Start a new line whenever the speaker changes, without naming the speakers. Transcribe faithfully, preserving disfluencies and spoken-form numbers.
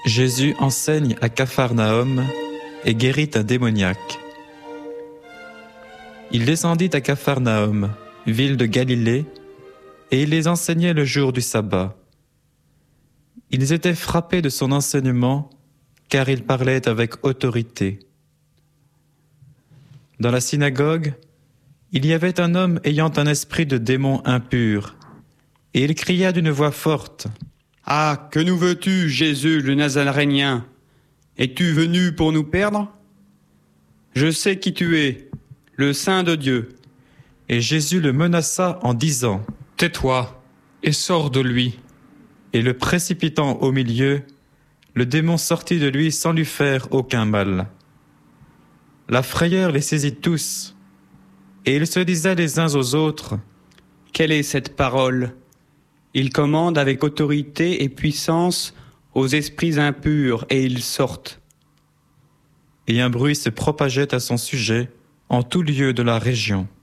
Jésus enseigne à Capharnaüm et guérit un démoniaque. Il descendit à Capharnaüm, ville de Galilée, et il les enseignait le jour du sabbat. Ils étaient frappés de son enseignement, car il parlait avec autorité. Dans la synagogue, il y avait un homme ayant un esprit de démon impur, et il cria d'une voix forte :
« Ah, que nous veux-tu, Jésus le Nazaréen ? Es-tu venu pour nous perdre ? Je sais qui tu es, le Saint de Dieu. »
Et Jésus le menaça en disant :
« Tais-toi et sors de lui. »
Et le précipitant au milieu, le démon sortit de lui sans lui faire aucun mal. La frayeur les saisit tous, et ils se disaient les uns aux autres :
« Quelle est cette parole ? Il commande avec autorité et puissance aux esprits impurs, et ils sortent. »
Et un bruit se propageait à son sujet en tout lieu de la région.